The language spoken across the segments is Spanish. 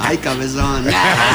Ay, cabezón.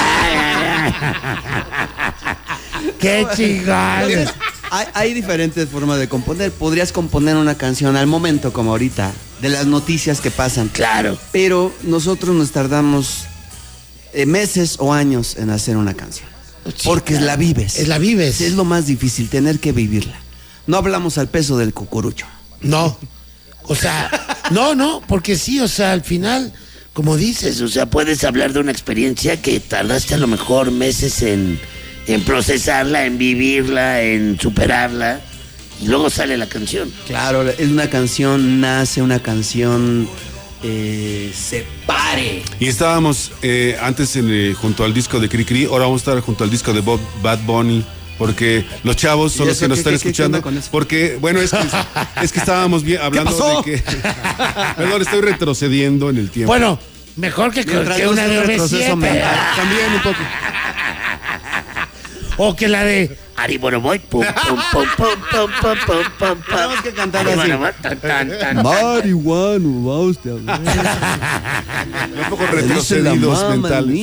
¡Qué chingón! Entonces, hay diferentes formas de componer. Podrías componer una canción al momento, como ahorita, de las noticias que pasan. Claro. Pero nosotros nos tardamos meses o años en hacer una canción. Porque la vives. La vives. Es lo más difícil, tener que vivirla. No hablamos al peso del cucurucho. No. O sea, no, porque sí, o sea, al final, como dices, o sea, puedes hablar de una experiencia que tardaste a lo mejor meses en procesarla, en vivirla, en superarla, y luego sale la canción. Claro, es una canción, nace una canción, se pare. Y estábamos antes junto al disco de Cri Cri, ahora vamos a estar junto al disco de Bad Bunny, porque los chavos son los que nos están escuchando. Porque, bueno, es que estábamos hablando de que... Perdón, estoy retrocediendo en el tiempo. Bueno, mejor que una de retroceso mental. También un poco. O que la de Ari Boroboy, pum, pum, pum, pum, pum, pum, pum, pum. Tenemos que cantar Ari así. Boroboy, tan, tan, tan. Marihuano, va usted a ver. Un poco retrocedidos mentales.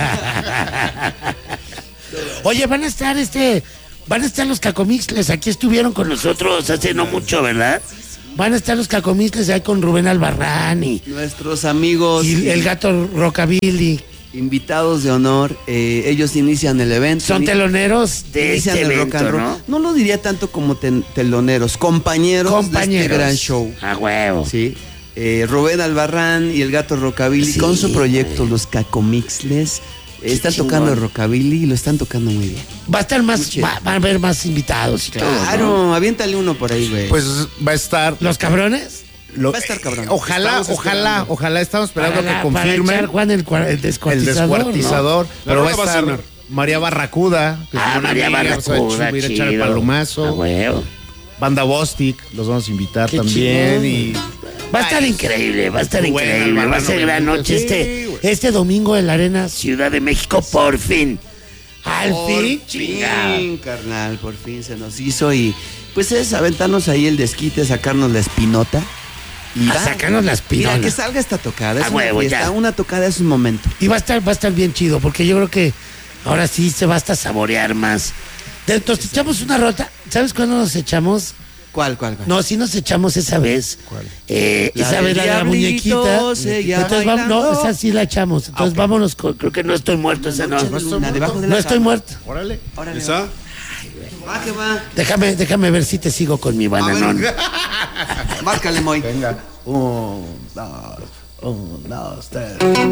Oye, van a estar los Cacomixles, aquí estuvieron con nosotros hace no mucho, ¿verdad? Van a estar los Cacomixles ahí con Rubén Albarrán y Nuestros amigos y el gato Rockabilly. invitados de honor, ellos inician el evento. Son teloneros de inician este el evento, rock and roll. ¿no? No lo diría tanto como teloneros, compañeros de este gran show. A huevo. Sí. Rubén Albarrán y el gato Rockabilly Sí, con su proyecto güey. Los Cacomixles. Están chingón. tocando el rockabilly y lo están tocando muy bien. Va a estar más, Muy chido. va a haber más invitados y todo, ¿no? Claro, aviéntale uno por ahí, güey. Pues va a estar. ¿Los cabrones? Va a estar cabrón. Ojalá, estamos esperando que Para confirmen echar, Juan, el el descuartizador, descuartizador. Pero La va a rola va a estar sonar. María Barracuda, que ¿no? es una María amiga, Barracuda, se va a subir a echar el chido. palomazo. A huevo. Banda Bostic, los vamos a invitar Qué también. chingón. Y Va a estar increíble, va a estar Rubén increíble. Va a Albarrán, ser gran noche sí, güey. este domingo en la Arena Ciudad de México, por fin. Al Por fin, chingada. fin, carnal, por fin se nos hizo y pues es aventarnos ahí el desquite, sacarnos la espinota. Y A sacarnos las Mira, pinolas. que salga esta tocada. Es A una huevo, fiesta, ya. una tocada es un momento. Y va a estar bien chido, porque yo creo que ahora sí se va hasta saborear más. Nos echamos una rota. ¿Sabes cuándo nos echamos? ¿Cuál? No, sí nos echamos esa vez. ¿Cuál? Esa del vez la de la diablito muñequita. seguía Entonces vamos, no, bailando. esa sí la echamos. Entonces vámonos, creo que no estoy muerto, esa no. Noche de luna, debajo de la No estoy cama. muerto. órale. Órale, ¿Esa? va que va. Déjame ver si te sigo con mi bananón. Márcale, Moy. Venga. Un, dos, tres.